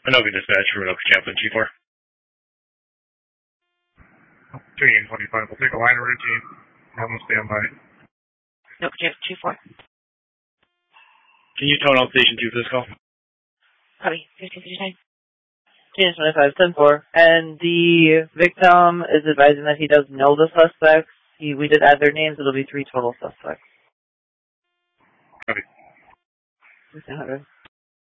Anoka dispatch for Anoka Chaplain, G4. 225. We'll take a line of routine. Have them stand by. Anoka Chaplain, G4. Can you tone out Station 2 for this call? Copy. 1559. 25, 10-4. And the victim is advising that he does know the suspects. We did add their names. It'll be 3 total suspects. Copy. 1500.